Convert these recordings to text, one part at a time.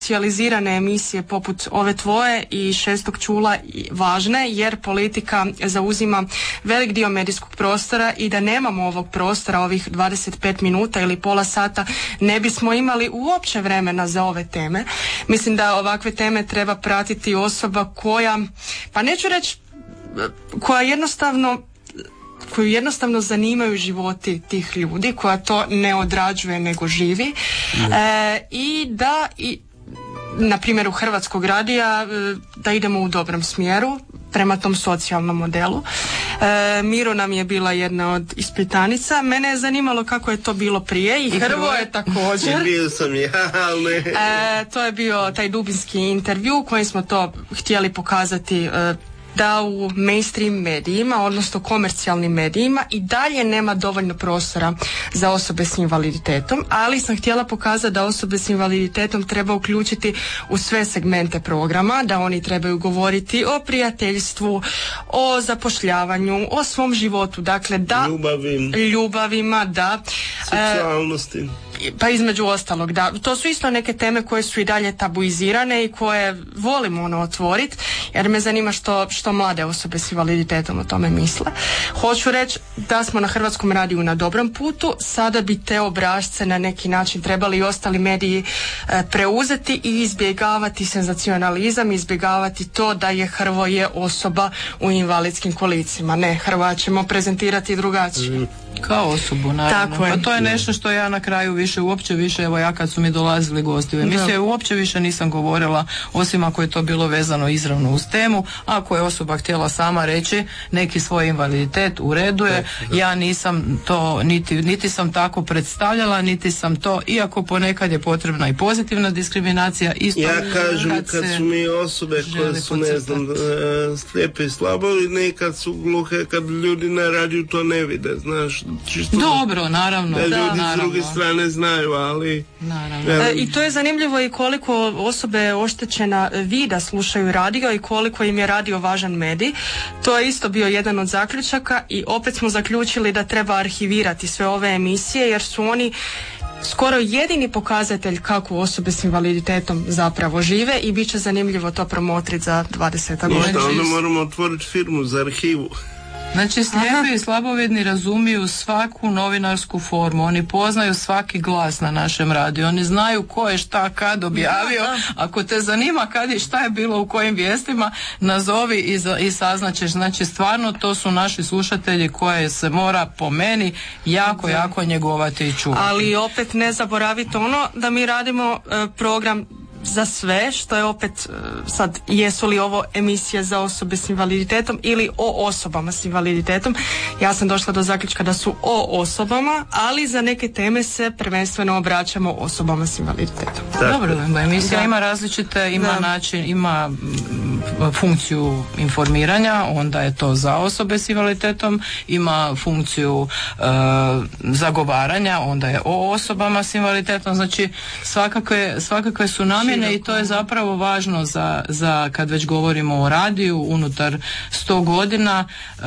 specijalizirane emisije poput ove tvoje i Šestog čula važne, jer politika zauzima velik dio medijskog prostora i da nemamo ovog prostora, ovih 25 minuta ili pola sata, ne bismo imali uopće vremena za ove teme. Mislim da ovakve teme treba pratiti osoba koja, pa neću reći, koju jednostavno zanimaju životi tih ljudi, koja to ne odrađuje nego živi. I da na primjeru Hrvatskog radija da idemo u dobrom smjeru prema tom socijalnom modelu. Miro nam je bila jedna od ispitanica. Mene je zanimalo kako je to bilo prije i Hrvoje također. Bio sam ja, ali to je bio taj dubinski intervju u kojem smo to htjeli pokazati da u mainstream medijima, odnosno komercijalnim medijima, i dalje nema dovoljno prostora za osobe s invaliditetom, ali sam htjela pokazati da osobe s invaliditetom treba uključiti u sve segmente programa, da oni trebaju govoriti o prijateljstvu, o zapošljavanju, o svom životu, dakle da ljubavima, da seksualnosti. Pa između ostalog, da. To su isto neke teme koje su i dalje tabuizirane i koje volimo otvoriti, jer me zanima što mlade osobe s invaliditetom o tome misle. Hoću reći da smo na Hrvatskom radiju na dobrom putu, sada bi te obrasce na neki način trebali i ostali mediji preuzeti i izbjegavati senzacionalizam, izbjegavati to da je Hrvoje osoba u invalidskim kolicima. Ne, Hrvoja ćemo prezentirati drugačije. Kao osobu, naravno. Tako je. Pa to je nešto što ja na kraju uopće više, evo ja kad su mi dolazili gosti u emisiju, uopće više nisam govorila, osim ako je to bilo vezano izravno uz temu. Ako je osoba htjela sama reći neki svoj invaliditet, u redu je. Ja nisam to, niti sam tako predstavljala, niti sam to, iako ponekad je potrebna i pozitivna diskriminacija. Isto ja kažem, kad su mi osobe koje su, ne znam, slijepe i slabovidne, kad su gluhe, kad ljudi na radiju to ne vide, znaš. Čisto dobro, naravno. Da ljudi s druge strane znaju, ali... I to je zanimljivo i koliko osobe oštećena vida slušaju radio i koliko im je radio važan medij. To je isto bio jedan od zaključaka i opet smo zaključili da treba arhivirati sve ove emisije, jer su oni skoro jedini pokazatelj kako osobe s invaliditetom zapravo žive i bit će zanimljivo to promotriti za 20 godina. Onda moramo otvoriti firmu za arhivu. Znači, slijepi i slabovidni razumiju svaku novinarsku formu, oni poznaju svaki glas na našem radiju, oni znaju ko je šta kad objavio. Ako te zanima kad i šta je bilo u kojim vijestima, nazovi i saznaćeš. Znači, stvarno to su naši slušatelji koje se mora po meni jako njegovati i čuvati. Ali opet ne zaboraviti ono da mi radimo program za sve, što je opet sad, jesu li ovo emisije za osobe s invaliditetom ili o osobama s invaliditetom. Ja sam došla do zaključka da su o osobama, ali za neke teme se prvenstveno obraćamo osobama s invaliditetom. Dobro, emisija ima različite, ima način, ima funkciju informiranja, onda je to za osobe s invaliditetom, ima funkciju zagovaranja, onda je o osobama s invaliditetom, znači svakakve su namjene i to je zapravo važno za kad već govorimo o radiju unutar 100 godina.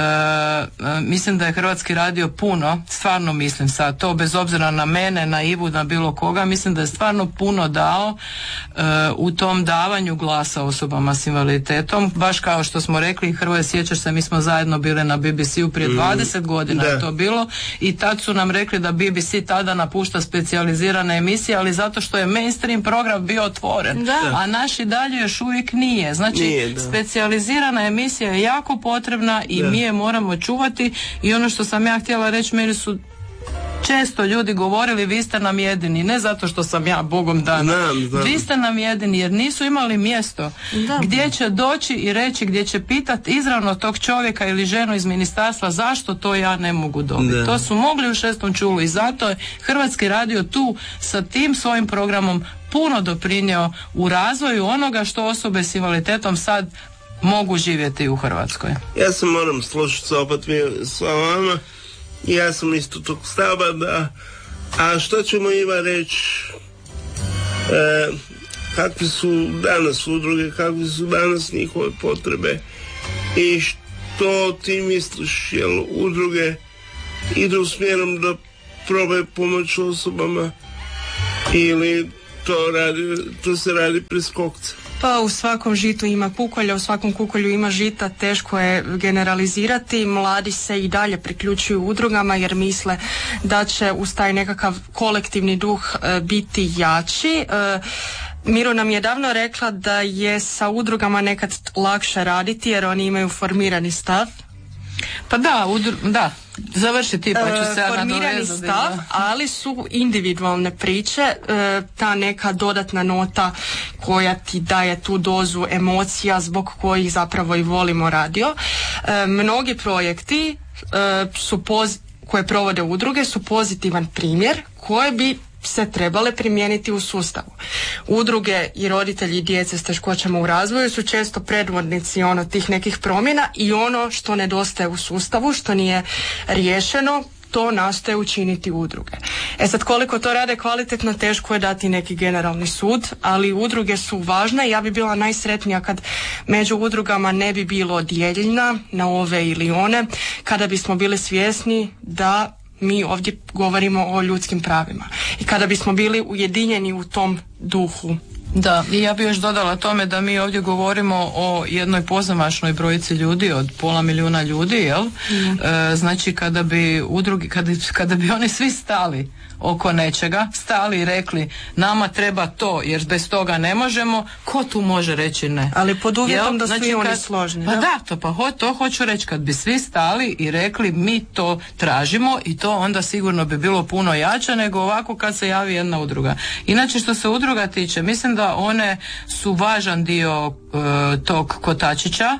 Mislim da je Hrvatski radio puno, stvarno mislim sad to, bez obzira na mene, na Ivu, na bilo koga, mislim da je stvarno puno dao u tom davanju glasa osobama s invaliditetom, baš kao što smo rekli, Hrvoje, sjećaš se, mi smo zajedno bili na BBC-u prije 20 godina je to bilo i tad su nam rekli da BBC tada napušta specijalizirane emisije, ali zato što je mainstream program bio otvoren, a naš i dalje još uvijek nije. Znači, specijalizirana emisija je jako potrebna i mi je moramo čuvati i ono što sam ja htjela reći, meni su često ljudi govorili vi ste nam jedini, ne zato što sam ja Bogom dana, vi ste nam jedini jer nisu imali mjesto gdje će doći i reći, gdje će pitati izravno tog čovjeka ili ženu iz ministarstva zašto to ja ne mogu dobiti. To su mogli u Šestom čulu i zato je Hrvatski radio tu sa tim svojim programom puno doprinio u razvoju onoga što osobe s invaliditetom sad mogu živjeti u Hrvatskoj. Ja se moram složiti opet s vama. Ja sam isto tog stava da, a što ćemo Iva reći, kakvi su danas udruge, kakvi su danas njihove potrebe i što ti misliš, jel udruge idu smjerom da probaju pomoći osobama ili to se radi preskokca. Pa u svakom žitu ima kukolja, u svakom kukolju ima žita, teško je generalizirati. Mladi se i dalje priključuju udrugama jer misle da će uz taj nekakav kolektivni duh biti jači. Miro nam je davno rekla da je sa udrugama nekad lakše raditi jer oni imaju formirani stav. Pa da, završi ti pa ću se formirani stav, ali su individualne priče, ta neka dodatna nota koja ti daje tu dozu emocija zbog kojih zapravo i volimo radio. Mnogi projekti koje provode udruge su pozitivan primjer koje bi se trebale primijeniti u sustavu. Udruge i roditelji djece s teškoćama u razvoju su često predvodnici tih nekih promjena i ono što nedostaje u sustavu, što nije riješeno, to nastoje učiniti udruge. Sad koliko to rade kvalitetno, teško je dati neki generalni sud, ali udruge su važne i ja bi bila najsretnija kad među udrugama ne bi bilo dijeljena na ove ili one, kada bismo bili svjesni da mi ovdje govorimo o ljudskim pravima i kada bismo bili ujedinjeni u tom duhu. Da, i ja bih još dodala tome da mi ovdje govorimo o jednoj pozamašnoj brojici ljudi od 500 milijuna ljudi, jel? Znači kada bi oni svi stali oko nečega, stali i rekli nama treba to jer bez toga ne možemo, ko tu može reći ne? Ali pod uvjetom da su i oni složni. Pa da, to hoću reći, kad bi svi stali i rekli mi to tražimo i to onda sigurno bi bilo puno jače nego ovako kad se javi jedna udruga. Inače što se udruga tiče, mislim da one su važan dio tog kotačića.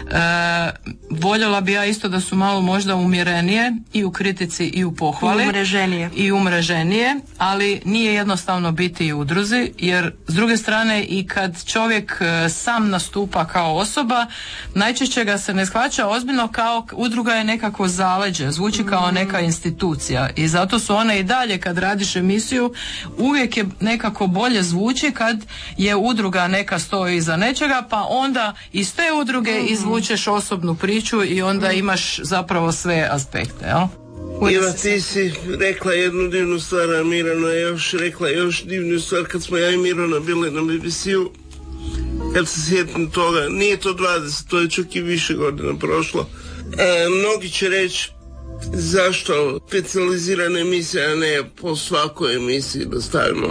Voljela bi ja isto da su malo možda umjerenije i u kritici i u pohvali. I umreženije, ali nije jednostavno biti i udruzi, jer s druge strane i kad čovjek sam nastupa kao osoba, najčešće ga se ne shvaća ozbiljno, kao udruga je nekako zaleđe, zvuči kao neka institucija i zato su one i dalje kad radiš emisiju uvijek je nekako bolje zvuči kad je udruga neka stoji iza nečega, pa onda iz te udruge izvučeš osobnu priču i onda imaš zapravo sve aspekte, jel? Iva, ti si rekla jednu divnu stvar, a Mirana je rekla još divnu stvar kad smo ja i Mirana bili na BBC-u. Kad se sjetim toga, nije to 20, to je čak i više godina prošlo. Mnogi će reći zašto specijalizirana emisija, a ne po svakoj emisiji da stavimo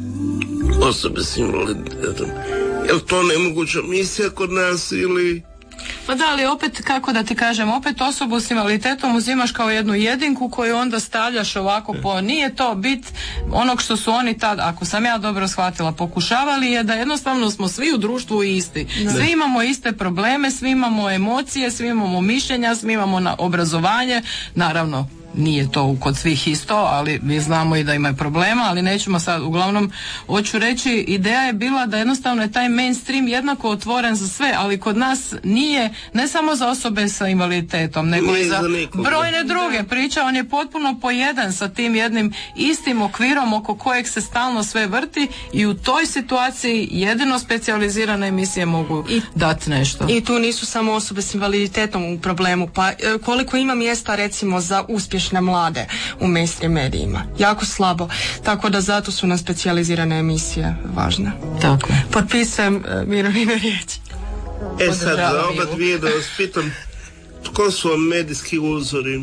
osobe s invaliditetom. Je li to nemoguća misija kod nas ili... Pa da, ali opet, kako da ti kažem, opet osobu s invaliditetom uzimaš kao jednu jedinku koju onda stavljaš ovako po... Nije to bit onog što su oni tad, ako sam ja dobro shvatila, pokušavali je da jednostavno smo svi u društvu isti. Svi imamo iste probleme, svi imamo emocije, svi imamo mišljenja, svi imamo na obrazovanje, naravno. Nije to kod svih isto, ali mi znamo i da imaju problema, ali nećemo sad, uglavnom hoću reći, ideja je bila da jednostavno je taj mainstream jednako otvoren za sve, ali kod nas nije, ne samo za osobe sa invaliditetom, nego i za brojne druge priče, on je potpuno pojedan sa tim jednim istim okvirom oko kojeg se stalno sve vrti i u toj situaciji jedino specijalizirane emisije mogu dati nešto. I tu nisu samo osobe s invaliditetom u problemu, pa koliko ima mjesta recimo za uspješne mlade u mainstream medijima. Jako slabo. Tako da zato su nam specijalizirane emisije važne. Tako. Potpisujem Mironine riječi. Sad za oba dvije da vas pitam, tko su vam medijski uzori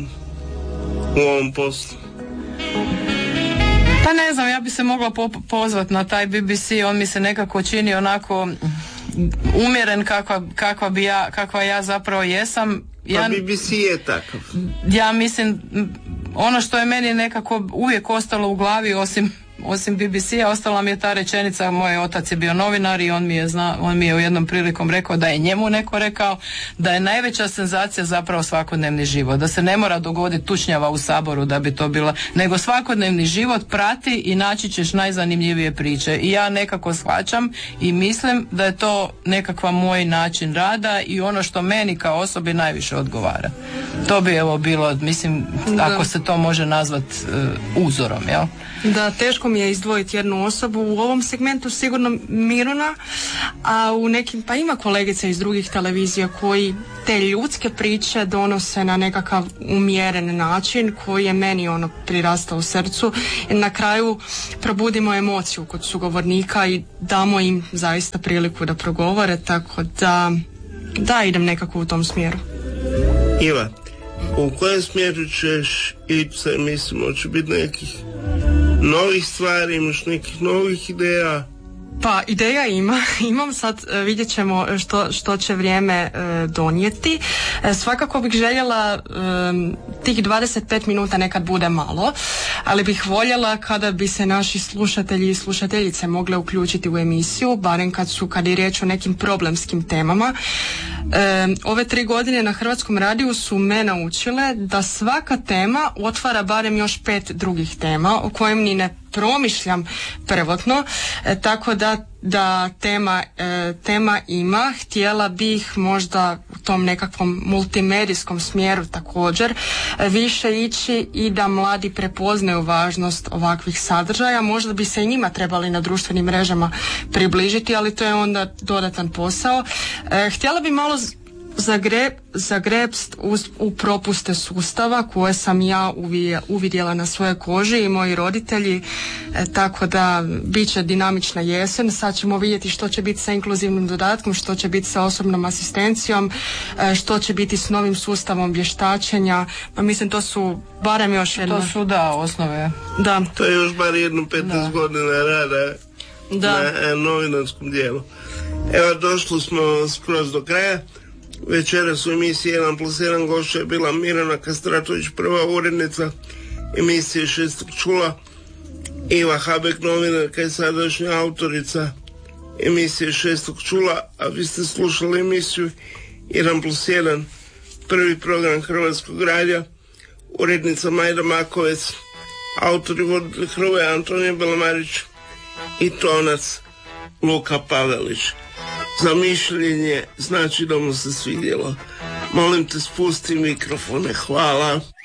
u ovom poslu? Pa ne znam, ja bi se mogla pozvati na taj BBC, on mi se nekako čini onako umjeren kakva ja zapravo jesam. Pa BBC je takav. Ja mislim, ono što je meni nekako uvijek ostalo u glavi osim BBC-a, ostala mi je ta rečenica, moj otac je bio novinar i on mi je u jednom prilikom rekao da je njemu neko rekao da je najveća senzacija zapravo svakodnevni život, da se ne mora dogoditi tučnjava u Saboru da bi to bila, nego svakodnevni život prati i naći ćeš najzanimljivije priče i ja nekako shvaćam i mislim da je to nekakva moj način rada i ono što meni kao osobi najviše odgovara. To bi evo bilo, mislim, ako se to može nazvati uzorom, jel? Da, teško mi je izdvojiti jednu osobu. U ovom segmentu sigurno Miruna, a u nekim, pa ima kolegica iz drugih televizija koji te ljudske priče donose na nekakav umjeren način koji je meni prirastao u srcu. I na kraju probudimo emociju kod sugovornika i damo im zaista priliku da progovore, tako da idem nekako u tom smjeru. Iva, u kojem smjeru ćeš ići sa emisijom? Hoće biti nekih novih stvari, imaš nekih novih ideja? Pa ideja imam sad, vidjet ćemo što će vrijeme donijeti. Svakako bih željela tih 25 minuta nekad bude malo, ali bih voljela kada bi se naši slušatelji i slušateljice mogle uključiti u emisiju, barem kad je riječ o nekim problemskim temama. Ove 3 godine na Hrvatskom radiju su me naučile da svaka tema otvara barem još 5 drugih tema o kojim ni ne promišljam prvotno, tako da tema ima. Htjela bih možda u tom nekakvom multimedijskom smjeru također više ići i da mladi prepoznaju važnost ovakvih sadržaja. Možda bi se i njima trebali na društvenim mrežama približiti, ali to je onda dodatan posao. Htjela bi malo zagrebst u propuste sustava koje sam ja uvidjela na svojoj koži i moji roditelji, tako da bit će dinamična jesen. Sad ćemo vidjeti što će biti sa inkluzivnim dodatkom, što će biti sa osobnom asistencijom, što će biti s novim sustavom vještačenja. Pa mislim to su barem još jedno... To su osnove. Da. To je još bar jedno 15 godina rada na novinarskom dijelu. Evo, došli smo skroz do kraja. Večeras u emisiji 1+1 gošća je bila Mirjana Kastratović, prva urednica emisije 6. čula, Iva Habek, novinarka i sadašnja autorica emisije 6. čula, a vi ste slušali emisiju 1+1, prvi program Hrvatskog radija, urednica Majda Makovec, autori voditelj Hrvoje Antonija Belamarić i tonac Luka Pavelić. Za mišljenje znači da mu se svidjelo. Molim te, spusti mikrofone. Hvala.